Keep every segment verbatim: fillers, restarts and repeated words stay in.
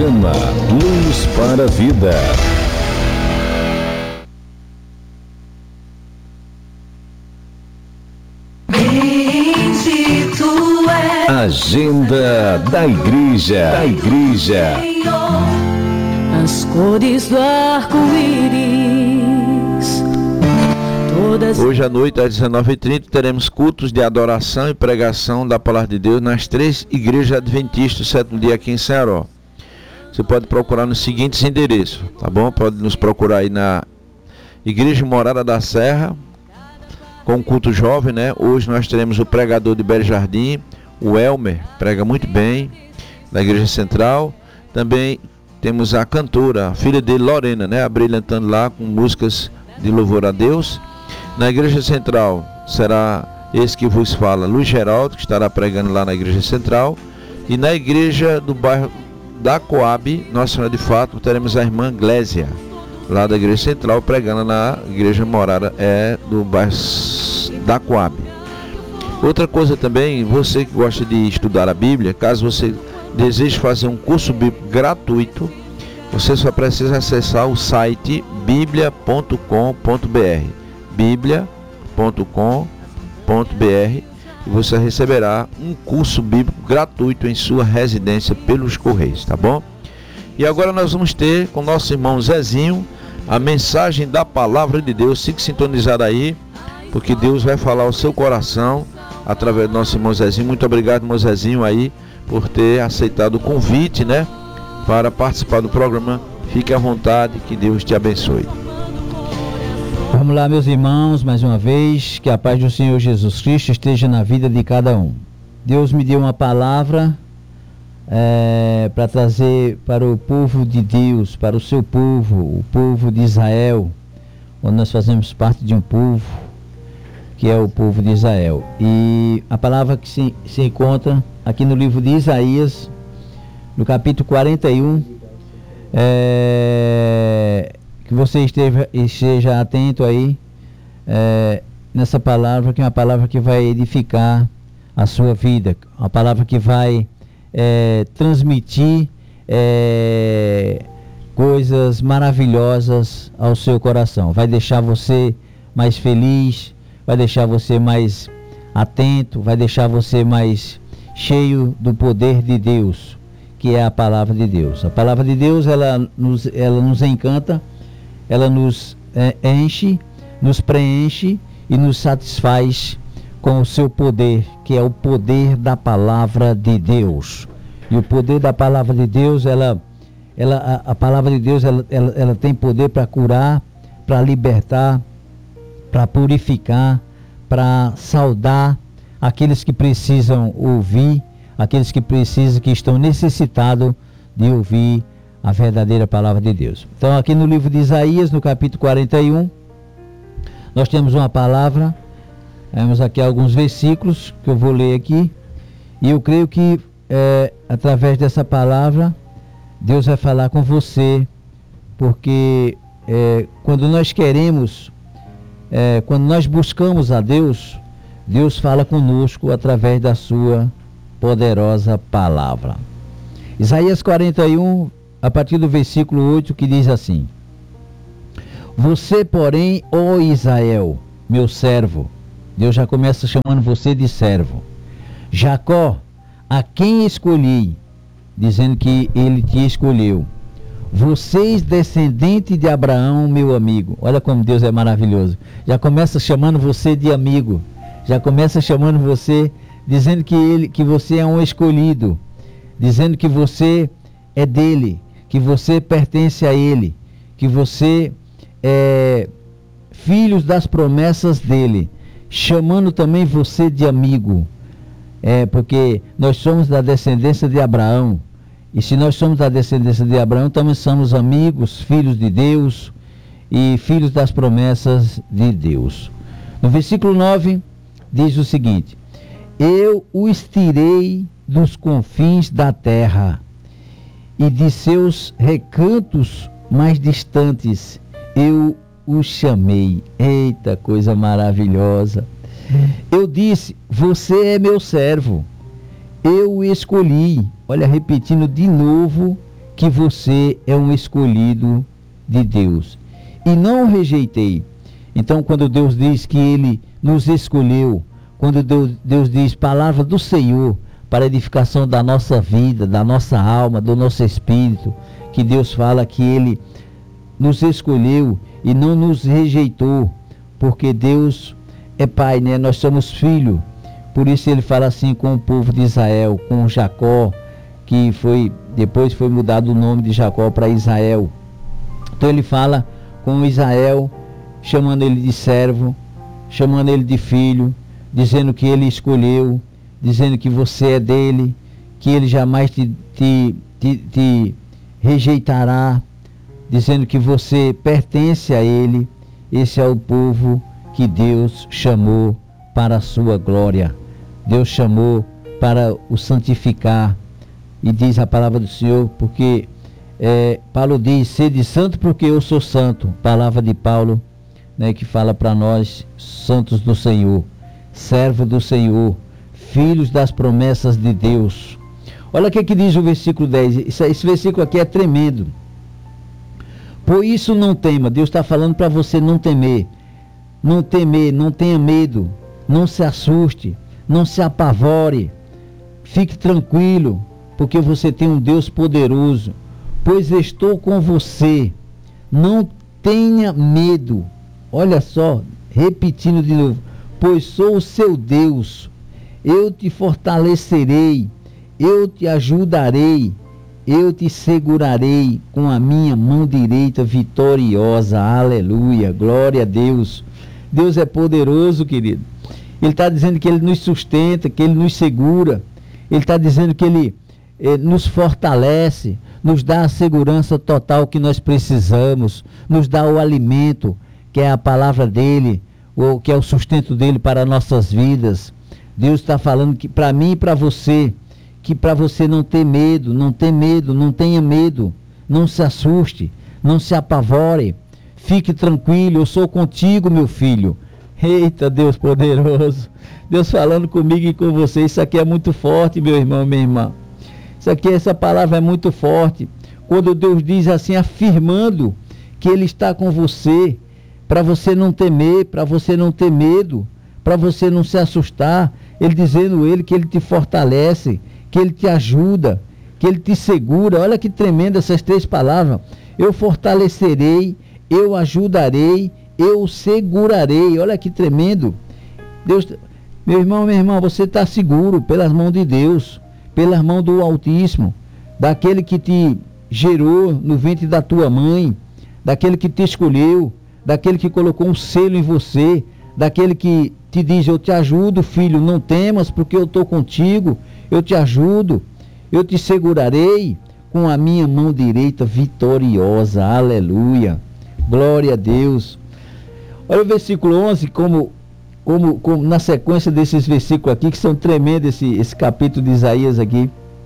Programa Luz para a Vida. Agenda da Igreja. Da Igreja. As cores do arco-íris. Todas... Hoje à noite, às dezenove e trinta, teremos cultos de adoração e pregação da Palavra de Deus nas três igrejas adventistas, sétimo dia aqui em Ceará. Você pode procurar nos seguintes endereços, tá bom? Pode nos procurar aí na Igreja Morada da Serra, com o culto jovem, né? Hoje nós teremos o pregador de Belo Jardim, o Elmer, prega muito bem, da Igreja Central. Também temos a cantora, a filha dele, Lorena, né? Abrilhantando lá com músicas de louvor a Deus. Na Igreja Central será esse que vos fala, Luiz Geraldo, que estará pregando lá na Igreja Central. E na Igreja do bairro da Coab, Nossa Senhora de Fátima, teremos a irmã Glésia, lá da Igreja Central, pregando na Igreja Morada é, do bairro da Coab. Outra coisa também, você que gosta de estudar a Bíblia, caso você deseje fazer um curso bíblico gratuito, você só precisa acessar o site biblia ponto com ponto br, biblia ponto com ponto br, e você receberá um curso bíblico gratuito em sua residência pelos Correios, tá bom? E agora nós vamos ter com nosso irmão Zezinho a mensagem da Palavra de Deus. Fique sintonizado aí, porque Deus vai falar ao seu coração através do nosso irmão Zezinho. Muito obrigado, irmão Zezinho, aí, por ter aceitado o convite, né, para participar do programa. Fique à vontade, que Deus te abençoe. Vamos lá, meus irmãos, mais uma vez, que a paz do Senhor Jesus Cristo esteja na vida de cada um. Deus me deu uma palavra é, para trazer para o povo de Deus, para o seu povo, o povo de Israel, onde nós fazemos parte de um povo, que é o povo de Israel. E a palavra que se, se encontra aqui no livro de Isaías, no capítulo quarenta e um, é, que você esteja, esteja atento aí é, nessa palavra, que é uma palavra que vai edificar a sua vida, uma palavra que vai é, transmitir é, coisas maravilhosas ao seu coração, vai deixar você mais feliz, vai deixar você mais atento, vai deixar você mais cheio do poder de Deus, que é a palavra de Deus. A palavra de Deus, ela nos, ela nos encanta, ela nos é, enche, nos preenche e nos satisfaz com o seu poder, que é o poder da palavra de Deus. E o poder da palavra de Deus, ela, ela, a, a palavra de Deus, ela, ela, ela tem poder para curar, para libertar, para purificar, para saudar aqueles que precisam ouvir, aqueles que precisam, que estão necessitados de ouvir a verdadeira palavra de Deus. Então, aqui no livro de Isaías, no capítulo quarenta e um, nós temos uma palavra, temos aqui alguns versículos que eu vou ler aqui, e eu creio que é, através dessa palavra Deus vai falar com você, porque é, quando nós queremos, é, quando nós buscamos a Deus, Deus fala conosco através da sua poderosa palavra. Isaías quarenta e um, a partir do versículo oito, que diz assim: Você, porém, ó Israel, meu servo, Deus já começa chamando você de servo. Jacó, a quem escolhi, dizendo que ele te escolheu. Vocês, descendentes de Abraão, meu amigo. Olha como Deus é maravilhoso. Já começa chamando você de amigo. Já começa chamando você, dizendo que, ele, que você é um escolhido. Dizendo que você é dele, que você pertence a ele, que você é filhos das promessas dele, chamando também você de amigo, é porque nós somos da descendência de Abraão, e se nós somos da descendência de Abraão, também somos amigos, filhos de Deus e filhos das promessas de Deus. No versículo nove diz o seguinte: Eu os tirei dos confins da terra e de seus recantos mais distantes eu os chamei. Eita, coisa maravilhosa. Eu disse: você é meu servo, eu o escolhi. Olha, repetindo de novo que você é um escolhido de Deus. E não o rejeitei. Então, quando Deus diz que Ele nos escolheu, quando Deus, Deus diz palavra do Senhor para a edificação da nossa vida, da nossa alma, do nosso espírito, que Deus fala que Ele nos escolheu e não nos rejeitou, porque Deus é Pai, né? Nós somos filhos. Por isso Ele fala assim com o povo de Israel, com Jacó, que foi depois foi mudado o nome de Jacó para Israel. Então Ele fala com Israel, chamando ele de servo, chamando ele de filho, dizendo que ele escolheu, dizendo que você é dele, que ele jamais te, te, te, te rejeitará, dizendo que você pertence a ele. Esse é o povo que Deus chamou para a sua glória. Deus chamou para o santificar. E diz a palavra do Senhor, porque é, Paulo diz, sede santo porque eu sou santo. Palavra de Paulo, né, que fala para nós, santos do Senhor, servo do Senhor, filhos das promessas de Deus. Olha o que, que diz o versículo dez. Esse, esse versículo aqui é tremendo. Por isso não tema. Deus está falando para você não temer. Não temer, não tenha medo. Não se assuste. Não se apavore. Fique tranquilo, porque você tem um Deus poderoso. Pois estou com você. Não tenha medo. Olha só, repetindo de novo. Pois sou o seu Deus. Eu te fortalecerei. Eu te ajudarei. Eu te segurarei com a minha mão direita vitoriosa. Aleluia, glória a Deus. Deus é poderoso, querido. Ele está dizendo que Ele nos sustenta, que Ele nos segura. Ele está dizendo que Ele eh, nos fortalece, nos dá a segurança total que nós precisamos, nos dá o alimento, que é a palavra dEle, ou que é o sustento dEle para nossas vidas. Deus está falando que para mim e para você, que para você não ter medo, não ter medo, não tenha medo, não se assuste, não se apavore, fique tranquilo, eu sou contigo, meu filho. Eita, Deus poderoso, Deus falando comigo e com você. Isso aqui é muito forte, meu irmão, minha irmã. Isso aqui, essa palavra é muito forte. Quando Deus diz assim, afirmando que Ele está com você, para você não temer, para você não ter medo, para você não se assustar, Ele dizendo Ele que Ele te fortalece, que Ele te ajuda, que Ele te segura. Olha que tremendo essas três palavras. Eu fortalecerei, eu ajudarei, eu segurarei. Olha que tremendo. Deus, meu irmão, minha irmã, você está seguro pelas mãos de Deus, pelas mãos do Altíssimo, daquele que te gerou no ventre da tua mãe, daquele que te escolheu, daquele que colocou um selo em você, daquele que te diz, eu te ajudo, filho, não temas, porque eu estou contigo, eu te ajudo, eu te segurarei com a minha mão direita vitoriosa. Aleluia, glória a Deus. Olha o versículo onze, como, como, como na sequência desses versículos aqui, que são tremendos, esse, esse capítulo de Isaías aqui.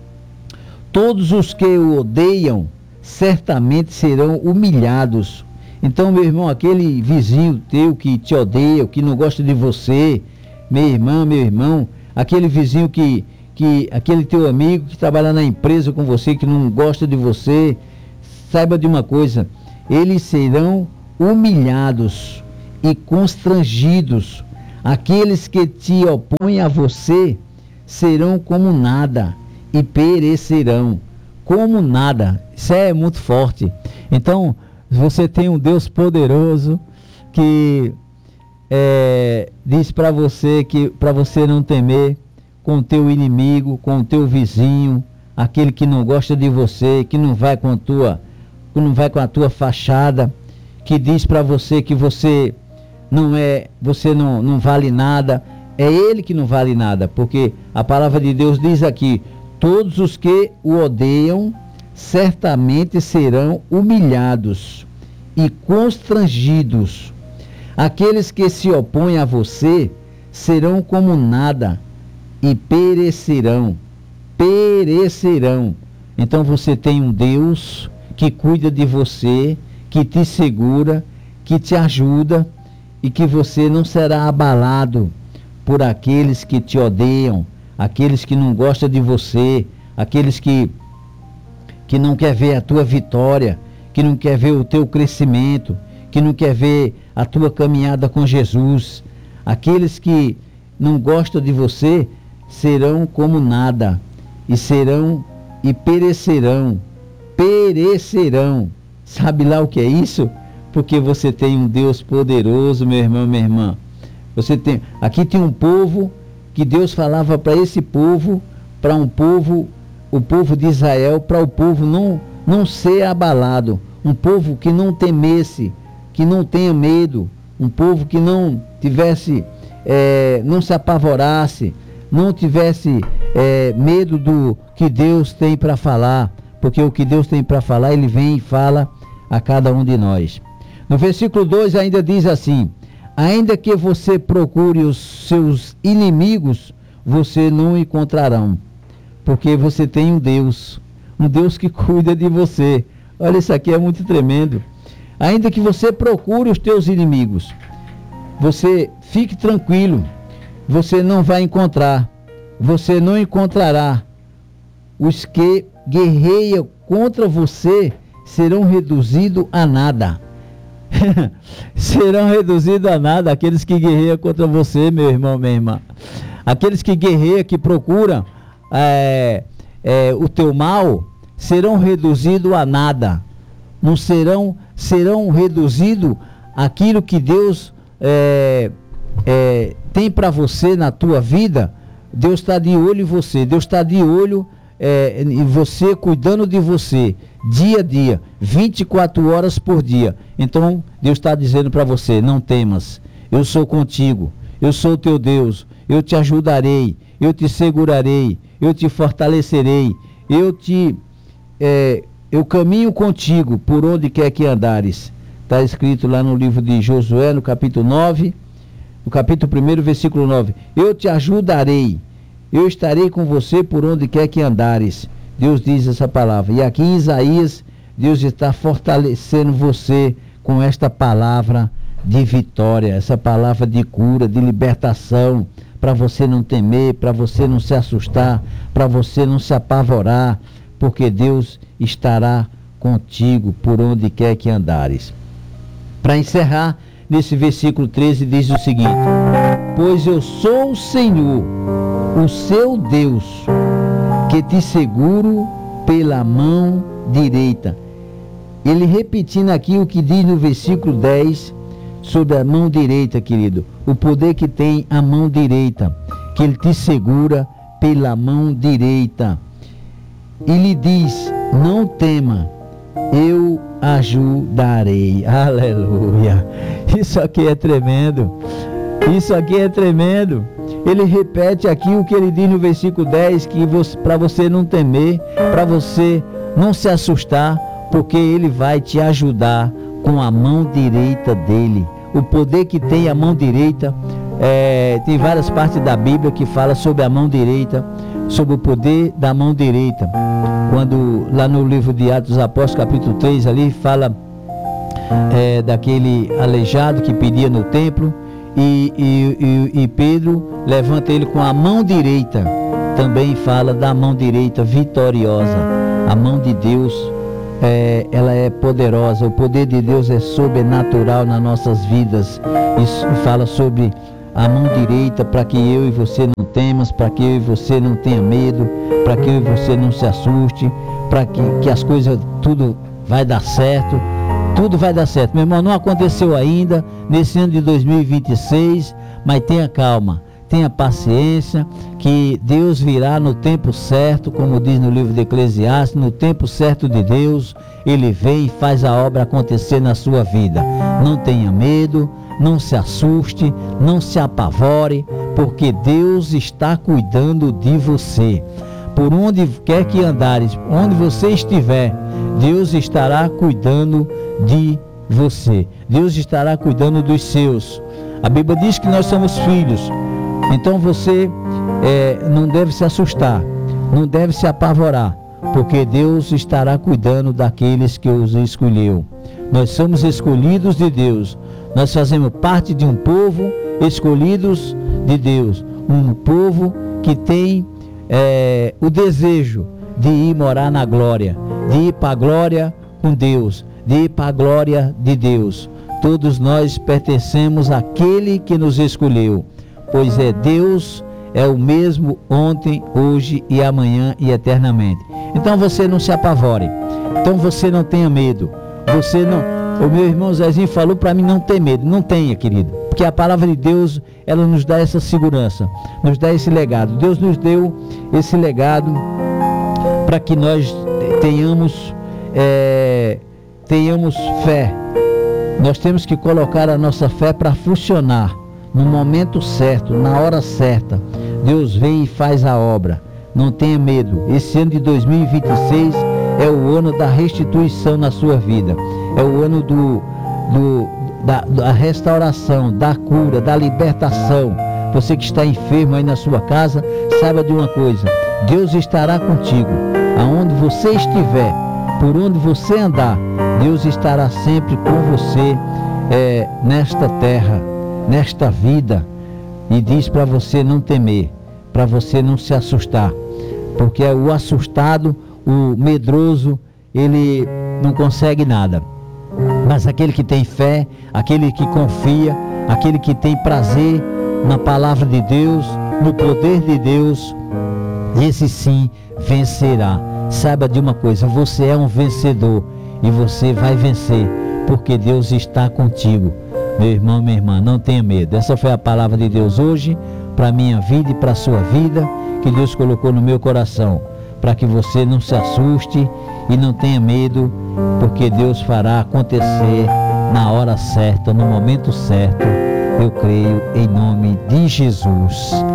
Todos os que o odeiam certamente serão humilhados. Então, meu irmão, aquele vizinho teu que te odeia, que não gosta de você, minha irmã, meu irmão, aquele vizinho que, que, aquele teu amigo que trabalha na empresa com você, que não gosta de você, saiba de uma coisa, eles serão humilhados e constrangidos. Aqueles que te opõem a você serão como nada e perecerão como nada. Isso é muito forte. Então, você tem um Deus poderoso que é, diz para você que para você não temer com o teu inimigo, com o teu vizinho, aquele que não gosta de você, que não vai com a tua, que não vai com a tua fachada, que diz para você que você não é, você não, não vale nada. É ele que não vale nada, porque a palavra de Deus diz aqui: todos os que o odeiam certamente serão humilhados e constrangidos. Aqueles que se opõem a você serão como nada e perecerão. Perecerão. Então você tem um Deus que cuida de você, que te segura, que te ajuda, e que você não será abalado por aqueles que te odeiam, aqueles que não gostam de você, aqueles que que não quer ver a tua vitória, que não quer ver o teu crescimento, que não quer ver a tua caminhada com Jesus. Aqueles que não gostam de você serão como nada, e serão e perecerão, perecerão. Sabe lá o que é isso? Porque você tem um Deus poderoso, meu irmão, minha irmã. Você tem, aqui tem um povo que Deus falava para esse povo, para um povo, o povo de Israel, para o povo não, não ser abalado, um povo que não temesse, que não tenha medo, um povo que não tivesse, é, não se apavorasse, não tivesse é, medo do que Deus tem para falar, porque o que Deus tem para falar, Ele vem e fala a cada um de nós. No versículo dois ainda diz assim: ainda que você procure os seus inimigos, você não encontrarão, porque você tem um Deus, um Deus que cuida de você. Olha, isso aqui é muito tremendo. Ainda que você procure os teus inimigos, você fique tranquilo, você não vai encontrar, você não encontrará. Os que guerreiam contra você serão reduzidos a nada. Serão reduzidos a nada aqueles que guerreiam contra você, meu irmão, minha irmã. Aqueles que guerreiam, que procuram é, é, o teu mal, serão reduzidos a nada. Não serão, serão reduzidos aquilo que Deus é, é, tem para você na tua vida. Deus está de olho em você, Deus está de olho é, em você, cuidando de você, dia a dia, vinte e quatro horas por dia. Então, Deus está dizendo para você: não temas, eu sou contigo, eu sou o teu Deus, eu te ajudarei, eu te segurarei, eu te fortalecerei, eu te é, eu caminho contigo por onde quer que andares. Está escrito lá no livro de Josué, no capítulo nove, no capítulo um, versículo nove: eu te ajudarei, eu estarei com você por onde quer que andares. Deus diz essa palavra. E aqui em Isaías, Deus está fortalecendo você com esta palavra de vitória, essa palavra de cura, de libertação, para você não temer, para você não se assustar, para você não se apavorar, porque Deus estará contigo por onde quer que andares. Para encerrar, nesse versículo treze diz o seguinte: pois eu sou o Senhor, o seu Deus, que te seguro pela mão direita. Ele repetindo aqui o que diz no versículo dez sobre a mão direita, querido. O poder que tem a mão direita, que ele te segura pela mão direita. E lhe diz: não tema, eu ajudarei. Aleluia. Isso aqui é tremendo. Isso aqui é tremendo. Ele repete aqui o que ele diz no versículo dez, que para você não temer, para você não se assustar, porque ele vai te ajudar com a mão direita dele. O poder que tem a mão direita, é, tem várias partes da Bíblia que fala sobre a mão direita, sobre o poder da mão direita. Quando lá no livro de Atos dos Apóstolos, capítulo três, ali fala é, daquele aleijado que pedia no templo, e, e, e, e Pedro levanta ele com a mão direita. Também fala da mão direita vitoriosa. A mão de Deus, é, ela é poderosa. O poder de Deus é sobrenatural nas nossas vidas. Isso fala sobre a mão direita, para que eu e você não temas, para que eu e você não tenha medo, para que eu e você não se assuste, para que, que as coisas, tudo vai dar certo. Tudo vai dar certo. Meu irmão, não aconteceu ainda nesse ano de dois mil e vinte e seis, mas tenha calma, tenha paciência, que Deus virá no tempo certo, como diz no livro de Eclesiastes. No tempo certo de Deus, Ele vem e faz a obra acontecer na sua vida. Não tenha medo, não se assuste, não se apavore, porque Deus está cuidando de você. Por onde quer que andares, onde você estiver, Deus estará cuidando de você. Deus estará cuidando dos seus. A Bíblia diz que nós somos filhos. Então você é, não deve se assustar, não deve se apavorar, porque Deus estará cuidando daqueles que os escolheu. Nós somos escolhidos de Deus. Nós fazemos parte de um povo escolhidos de Deus. Um povo que tem É, o desejo de ir morar na glória, de ir para a glória com Deus, de ir para a glória de Deus. Todos nós pertencemos àquele que nos escolheu, pois é Deus, é o mesmo ontem, hoje e amanhã e eternamente. Então você não se apavore, então você não tenha medo, você não... O meu irmão Zezinho falou para mim não ter medo. Não tenha, querido, porque a palavra de Deus, ela nos dá essa segurança, nos dá esse legado. Deus nos deu esse legado para que nós tenhamos é, tenhamos fé. Nós temos que colocar a nossa fé para funcionar no momento certo, na hora certa. Deus vem e faz a obra. Não tenha medo. Esse ano de dois mil e vinte e seis é o ano da restituição na sua vida. É o ano do, do, da, da restauração, da cura, da libertação. Você que está enfermo aí na sua casa, saiba de uma coisa: Deus estará contigo. Aonde você estiver, por onde você andar, Deus estará sempre com você é, nesta terra, nesta vida. E diz para você não temer, para você não se assustar. Porque o assustado, o medroso, ele não consegue nada. Mas aquele que tem fé, aquele que confia, aquele que tem prazer na palavra de Deus, no poder de Deus, esse sim vencerá. Saiba de uma coisa: você é um vencedor e você vai vencer, porque Deus está contigo. Meu irmão, minha irmã, não tenha medo. Essa foi a palavra de Deus hoje para a minha vida e para a sua vida, que Deus colocou no meu coração, para que você não se assuste e não tenha medo, porque Deus fará acontecer na hora certa, no momento certo. Eu creio em nome de Jesus.